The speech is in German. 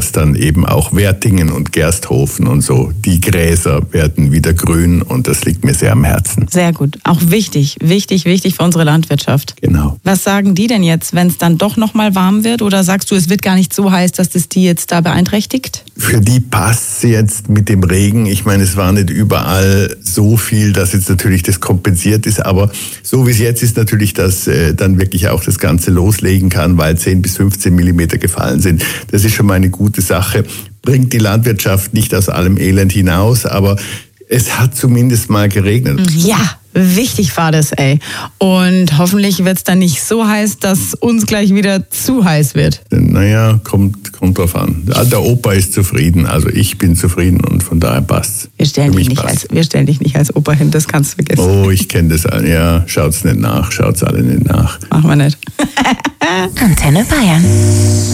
dass dann eben auch Wertingen und Gersthofen und so, die Gräser werden wieder grün und das liegt mir sehr am Herzen. Sehr gut. Auch wichtig für unsere Landwirtschaft. Genau. Was sagen die denn jetzt, wenn es dann doch nochmal warm wird? Oder sagst du, es wird gar nicht so heiß, dass das die jetzt da beeinträchtigt? Für die passt jetzt mit dem Regen. Ich meine, es war nicht überall so viel, dass jetzt natürlich das kompensiert ist. Aber so wie es jetzt ist, natürlich, dass dann wirklich auch das Ganze loslegen kann, weil 10 bis 15 Millimeter gefallen sind. Das ist schon mal eine gute Sache. Bringt die Landwirtschaft nicht aus allem Elend hinaus, aber es hat zumindest mal geregnet. Ja, wichtig war das, ey. Und hoffentlich wird es dann nicht so heiß, dass uns gleich wieder zu heiß wird. Naja, kommt drauf an. Der Opa ist zufrieden, also ich bin zufrieden und von daher passt's. Wir stellen dich nicht als Opa hin, das kannst du vergessen. Oh, ich kenne das. Ja, schaut's alle nicht nach. Machen wir nicht. Antenne Bayern.